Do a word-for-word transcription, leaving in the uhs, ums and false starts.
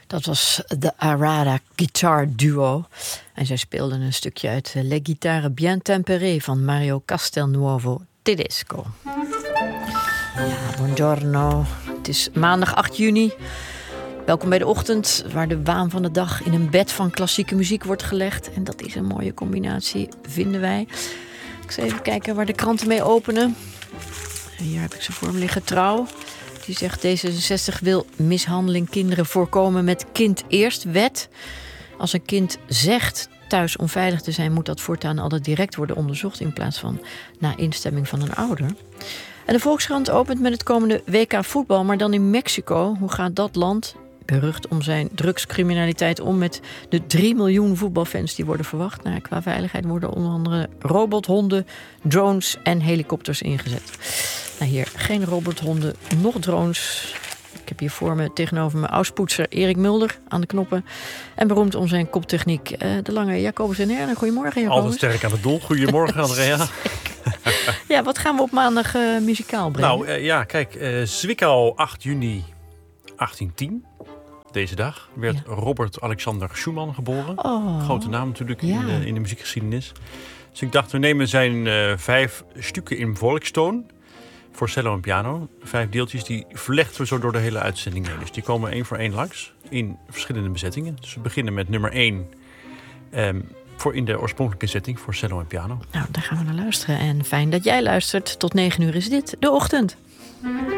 Dat was de Arada Guitar Duo. En zij speelden een stukje uit Le Guitare Bien Temperé van Mario Castelnuovo Tedesco. Ja, buongiorno. Het is maandag acht juni. Welkom bij de ochtend, waar de waan van de dag in een bed van klassieke muziek wordt gelegd. En dat is een mooie combinatie, vinden wij. Ik zal even kijken waar de kranten mee openen. Hier heb ik ze voor me liggen. Trouw. Die zegt D zesenzestig wil mishandeling kinderen voorkomen met kind eerst wet. Als een kind zegt thuis onveilig te zijn, moet dat voortaan altijd direct worden onderzocht in plaats van na instemming van een ouder. En de Volkskrant opent met het komende W K voetbal, maar dan in Mexico. Hoe gaat dat land, berucht om zijn drugscriminaliteit, om met de drie miljoen voetbalfans die worden verwacht? Nou, qua veiligheid worden onder andere robothonden, drones en helikopters ingezet. Nou, hier geen robothonden, nog drones. Ik heb hier voor me tegenover me auspoetser Erik Mulder aan de knoppen. En beroemd om zijn koptechniek uh, de lange Jacobus en Herne. Goedemorgen, Jacobus. Altijd sterk aan het doel. Goedemorgen, Andrea. Ja, wat gaan we op maandag uh, muzikaal brengen? Nou uh, ja, kijk, uh, Zwickau acht juni achttientien. Deze dag werd ja. Robert Alexander Schumann geboren. Oh. Grote naam natuurlijk ja. in, de, in de muziekgeschiedenis. Dus ik dacht, we nemen zijn uh, vijf stukken in Volkstoon voor cello en piano. Vijf deeltjes, die verlegden we zo door de hele uitzending heen. Dus die komen één voor één langs in verschillende bezettingen. Dus we beginnen met nummer één um, voor in de oorspronkelijke setting voor cello en piano. Nou, daar gaan we naar luisteren. En fijn dat jij luistert. Tot negen uur is dit De Ochtend.